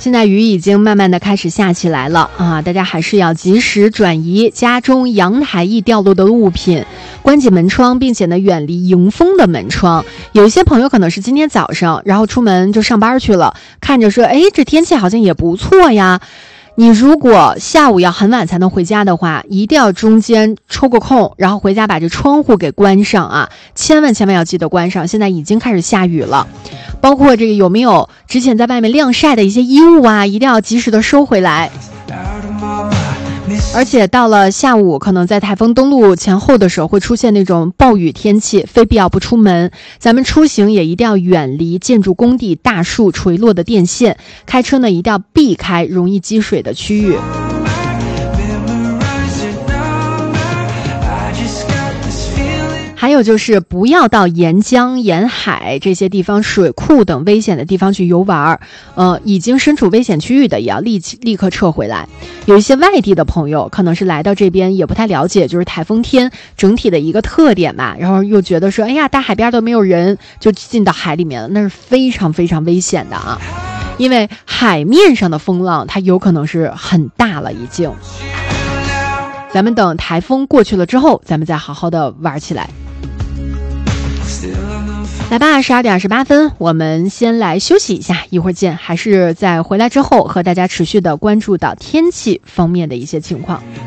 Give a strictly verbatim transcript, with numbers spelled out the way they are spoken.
现在雨已经慢慢的开始下起来了啊，大家还是要及时转移家中阳台易掉落的物品，关紧门窗，并且呢远离迎风的门窗。有一些朋友可能是今天早上然后出门就上班去了，看着说哎这天气好像也不错呀，你如果下午要很晚才能回家的话，一定要中间抽个空，然后回家把这窗户给关上啊，千万千万要记得关上，现在已经开始下雨了。包括这个有没有之前在外面晾晒的一些衣物啊，一定要及时的收回来。而且到了下午，可能在台风登陆前后的时候会出现那种暴雨天气，非必要不出门。咱们出行也一定要远离建筑工地、大树、垂落的电线，开车呢一定要避开容易积水的区域。还有就是不要到沿江沿海这些地方水库等危险的地方去游玩，呃，已经身处危险区域的也要立即立刻撤回来。有一些外地的朋友可能是来到这边也不太了解就是台风天整体的一个特点吧，然后又觉得说哎呀大海边都没有人就进到海里面了，那是非常非常危险的啊，因为海面上的风浪它有可能是很大了已经。咱们等台风过去了之后，咱们再好好的玩起来。来吧，十二点二十八分，我们先来休息一下，一会儿见。还是在回来之后和大家持续的关注到天气方面的一些情况。